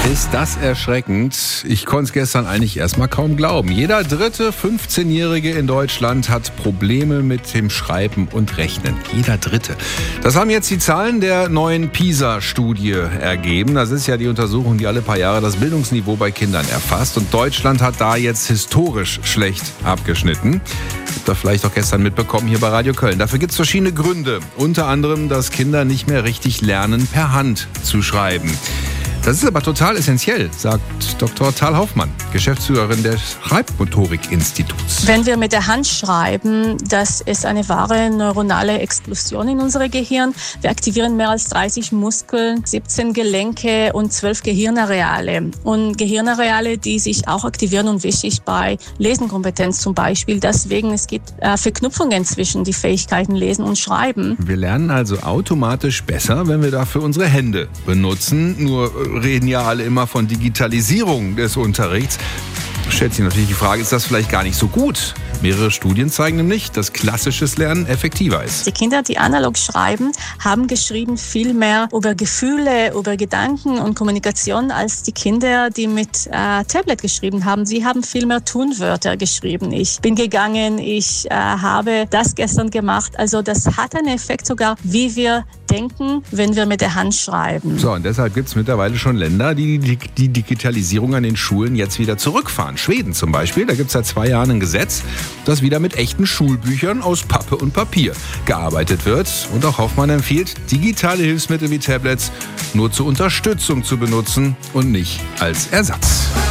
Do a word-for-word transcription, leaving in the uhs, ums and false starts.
Ist das erschreckend? Ich konnte es gestern eigentlich erstmal kaum glauben. Jeder dritte fünfzehnjährige in Deutschland hat Probleme mit dem Schreiben und Rechnen. Jeder dritte. Das haben jetzt die Zahlen der neuen PISA-Studie ergeben. Das ist ja die Untersuchung, die alle paar Jahre das Bildungsniveau bei Kindern erfasst. Und Deutschland hat da jetzt historisch schlecht abgeschnitten. Habt ihr vielleicht auch gestern mitbekommen hier bei Radio Köln. Dafür gibt es verschiedene Gründe. Unter anderem, dass Kinder nicht mehr richtig lernen, per Hand zu schreiben. Das ist aber total essentiell, sagt Doktor Tal Hoffmann, Geschäftsführerin des Schreibmotorik-Instituts. Wenn wir mit der Hand schreiben, das ist eine wahre neuronale Explosion in unserem Gehirn. Wir aktivieren mehr als dreißig Muskeln, siebzehn Gelenke und zwölf Gehirnareale. Und Gehirnareale, die sich auch aktivieren und wichtig bei Lesenkompetenz zum Beispiel. Deswegen, es gibt äh, Verknüpfungen zwischen die Fähigkeiten Lesen und Schreiben. Wir lernen also automatisch besser, wenn wir dafür unsere Hände benutzen. Nur reden ja alle immer von Digitalisierung des Unterrichts. Stellt sich natürlich die Frage, ist das vielleicht gar nicht so gut? Mehrere Studien zeigen nämlich, dass klassisches Lernen effektiver ist. Die Kinder, die analog schreiben, haben geschrieben viel mehr über Gefühle, über Gedanken und Kommunikation als die Kinder, die mit äh, Tablet geschrieben haben. Sie haben viel mehr Tunwörter geschrieben. Ich bin gegangen, ich äh, habe das gestern gemacht. Also das hat einen Effekt sogar, wie wir denken, wenn wir mit der Hand schreiben. So, und deshalb gibt es mittlerweile schon Länder, die die, die Digitalisierung an den Schulen jetzt wieder zurückfahren. Schweden zum Beispiel, da gibt es seit zwei Jahren ein Gesetz, dass wieder mit echten Schulbüchern aus Pappe und Papier gearbeitet wird. Und auch Hoffmann empfiehlt, digitale Hilfsmittel wie Tablets nur zur Unterstützung zu benutzen und nicht als Ersatz.